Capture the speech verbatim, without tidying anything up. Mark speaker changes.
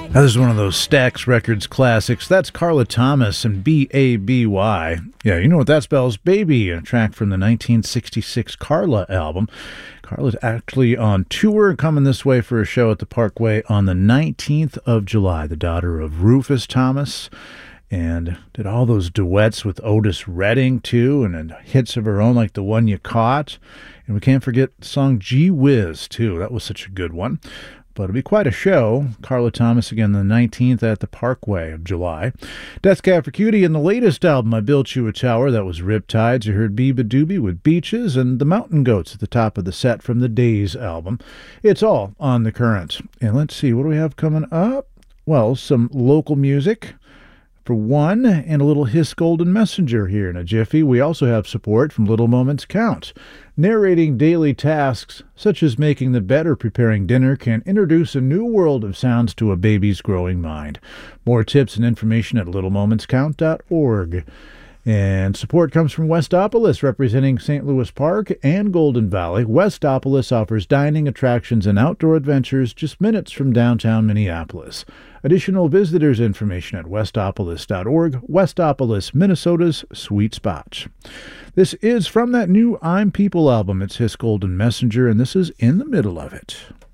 Speaker 1: That is one of those Stax Records classics. That's Carla Thomas and B A B Y. Yeah, you know what that spells. Baby, a track from the nineteen sixty-six Carla album. Carla's actually on tour, coming this way for a show at the Parkway on the nineteenth of July. The daughter of Rufus Thomas. And did all those duets with Otis Redding, too, and then hits of her own like The One You Caught. And we can't forget the song Gee Whiz, too. That was such a good one. But it'll be quite a show. Carla Thomas again the nineteenth at the Parkway of July. Death Cab for Cutie in the latest album, I Built You a Tower. That was Riptides. You heard Biba Doobie with Beaches and the Mountain Goats at the top of the set from the Days album. It's all on the current. And let's see, what do we have coming up? Well, some local music for one, and a little Hiss Golden Messenger here in a jiffy. We also have support from Little Moments Count. Narrating daily tasks, such as making the bed or preparing dinner, can introduce a new world of sounds to a baby's growing mind. More tips and information at little moments count dot org. And support comes from Westopolis, representing Saint Louis Park and Golden Valley. Westopolis offers dining, attractions, and outdoor adventures just minutes from downtown Minneapolis. Additional visitors information at westopolis dot org. Westopolis, Minnesota's sweet spot. This is from that new I'm People album. It's Hiss Golden Messenger, and this is In the Middle of It.